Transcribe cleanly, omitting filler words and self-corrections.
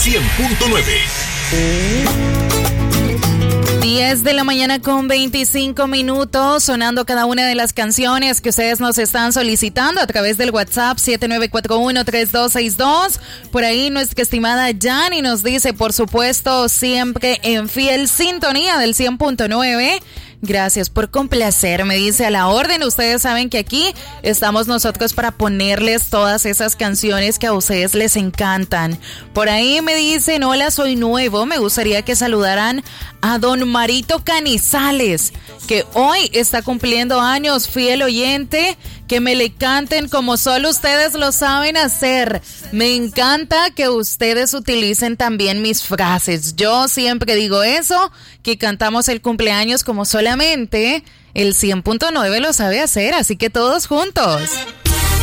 100.9. 10 de la mañana con 25 minutos, sonando cada una de las canciones que ustedes nos están solicitando a través del WhatsApp 7941-3262. Por ahí nuestra estimada Yani nos dice, por supuesto, siempre en fiel sintonía del 100.9. Gracias por complacerme, dice, a la orden. Ustedes saben que aquí estamos nosotros para ponerles todas esas canciones que a ustedes les encantan. Por ahí me dicen, hola, soy nuevo, me gustaría que saludaran a don Marito Canizales, que hoy está cumpliendo años, fiel oyente, que me le canten como solo ustedes lo saben hacer. Me encanta que ustedes utilicen también mis frases. Yo siempre digo eso, que cantamos el cumpleaños como solamente el 100.9 lo sabe hacer, así que todos juntos.